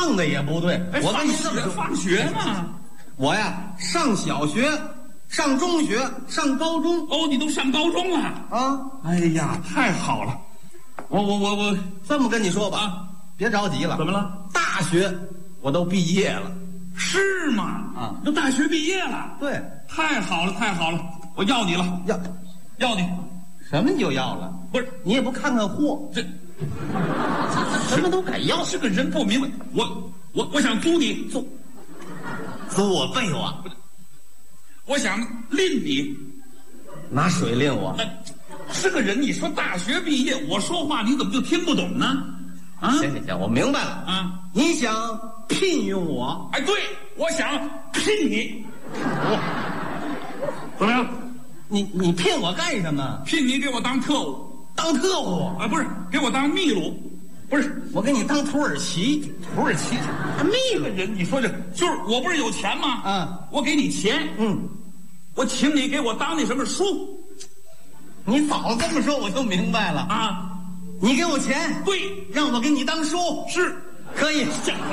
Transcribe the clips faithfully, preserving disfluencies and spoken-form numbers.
上的也不对。 哎、 我跟你这么说， 放学嘛， 我呀上小学，上中学，上高中。 哦，你都上高中了啊？ 哎呀，太好了！我我我我这么跟你说吧， 啊， 别着急了。 怎么了？ 大学我都毕业了。 是吗？ 啊， 都大学毕业了。 对， 太好了，太好了！我要你了， 要要你。 什么你就要了？ 不是你也不看看货， 这什么都敢要。 这个人不明白。我我我想租你租， 租我背我， 我想拎你。 拿水淋我。 哎，是个人，你说大学毕业，我说话你怎么就听不懂呢？啊， 行行行，我明白了啊！ 你想聘用我？ 哎，对，我想聘你。怎么样？ 你你聘我干什么？ 聘你给我当特务。 当特务？ 啊，不是，给我当秘鲁。不是， 我给你当土耳其。 土耳其秘鲁人，你说这就是我不是有钱吗？ 啊， 我给你钱， 嗯， 我请你给我当那什么书。 你早这么说我就明白了啊！ 你给我钱， 对， 让我给你当书， 是可以。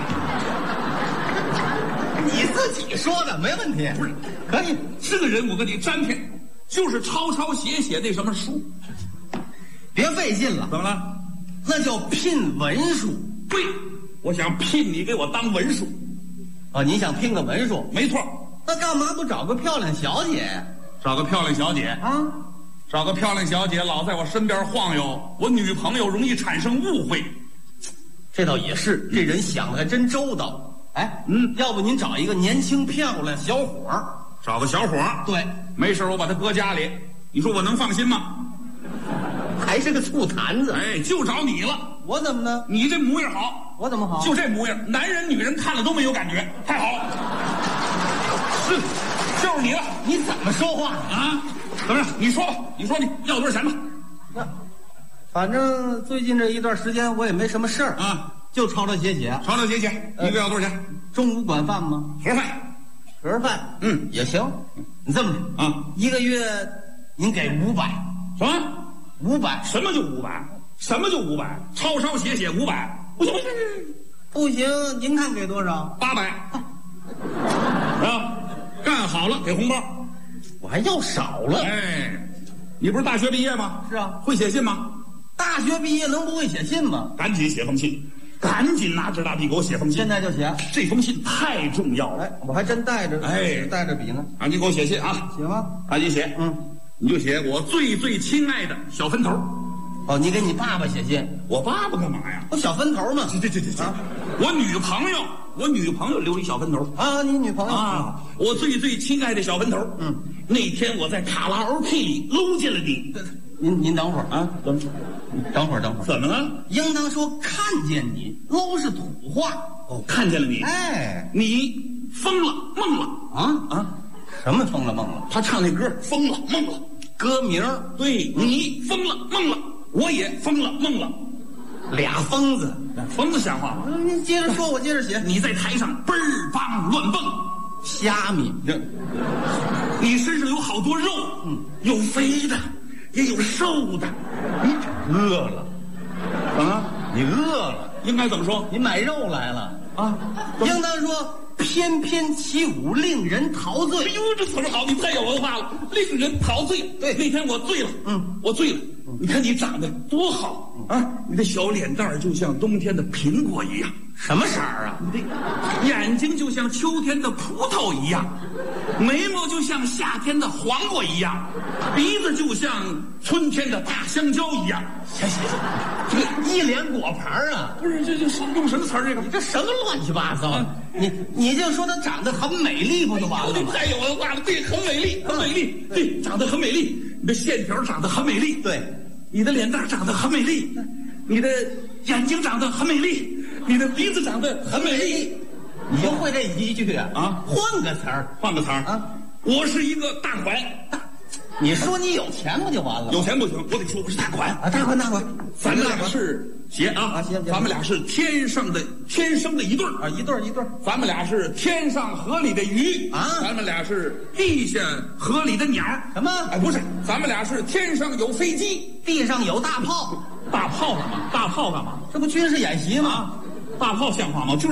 你自己说的没问题， 不是可以。 是个人，我跟你沾骗，就是抄抄写写那什么书。 别费劲了， 怎么了？ 那叫聘文书。 对，我想聘你给我当文书。 哦，你想聘个文书？ 没错。 那干嘛不找个漂亮小姐？ 找个漂亮小姐啊？ 找个漂亮小姐老在我身边晃悠，我女朋友容易产生误会。 这倒也是，这人想的还真周到。哎，嗯，要不您找一个年轻漂亮小伙儿？ 找个小伙儿？ 对， 没事我把他搁家里，你说我能放心吗？ 还是个醋坛子。 哎，就找你了。 我怎么呢？ 你这模样好。 我怎么好？ 就这模样，男人女人看了都没有感觉，太好了。是，就是你了。 你怎么说话啊？怎么样？你说吧，你说你要多少钱吧？ 那，反正最近这一段时间我也没什么事儿啊， 就抄抄写写。 抄抄写写，一个要多少钱？ 中午管饭吗？ 盒饭。 盒饭， 嗯， 也行。你这么着啊， 一个月您给五百。 什么？ 五百？ 什么就五百？什么就五百？抄抄写写五百？不行不行不行！您看给多少？ 八百。啊，干好了给红包。 我还要少了。 哎，你不是大学毕业吗？ 是啊。 会写信吗？ 大学毕业能不会写信吗？ 赶紧写封信，赶紧拿纸大笔给我写封信。 现在就写。 这封信太重要了。 哎，我还真带着， 哎， 带着笔呢。 啊，你给我写信啊。 写吗？ 赶紧写。 嗯， 你就写我最最亲爱的小分头。 哦，你给你爸爸写信。 我爸爸干嘛呀？ 我小分头嘛。 这这这这啊！我女朋友，我女朋友留一小分头啊。你女朋友啊？我最最亲爱的小分头。 嗯， 那天我在卡拉 O K 里搂见了你。 您您等会儿啊，怎么？ 等会儿等会儿， 怎么了？ 应当说看见你，搂是土话。 哦，看见了你。 哎， 你疯了梦了啊啊？ 什么疯了梦了？ 他唱那歌疯了梦了， 歌名对，你疯了梦了，我也疯了梦了， 俩疯子， 疯子像话吗？ 您接着说，我接着写。 你在台上嘣儿梆乱蹦， 虾米， 这，你身上有好多肉，嗯，有肥的，也有瘦的，你饿了啊？ 你饿了， 应该怎么说？ 你买肉来了啊？ 应当说翩翩起舞，令人陶醉。 哎呦，这词儿好，你太有文化了，令人陶醉。 对， 那天我醉了，嗯，我醉了。你看你长得多好啊！你的小脸蛋儿就像冬天的苹果一样。 什么色儿啊？ 你的眼睛就像秋天的葡萄一样，眉毛就像夏天的黄瓜一样，鼻子就像春天的大香蕉一样。 行行行，这个一脸果盘啊！ 不是，这这是用什么词儿？这个你这什么乱七八糟的？你你就说她长得很美丽不就完了吗？ 你太有文化了，对，很美丽，很美丽，对，长得很美丽，你的线条长得很美丽， 对， 你的脸蛋长得很美丽，你的眼睛长得很美丽，你的鼻子长得很美丽。 你就会这一句啊？ 啊， 换个词儿， 换个词儿啊！ 我是一个大款，大， 你说你有钱不就完了吗？ 有钱不行，我得说我是大款啊！大款大款， 咱们俩是写啊啊，行行， 咱们俩是天上的天生的一对啊，一对一对。 咱们俩是天上河里的鱼啊， 咱们俩是地下河里的鸟。 什么？ 哎，不是，咱们俩是天上有飞机， 地上有大炮。 大炮干嘛？大炮干嘛？ 这不军事演习吗？ 大炮像话吗？就是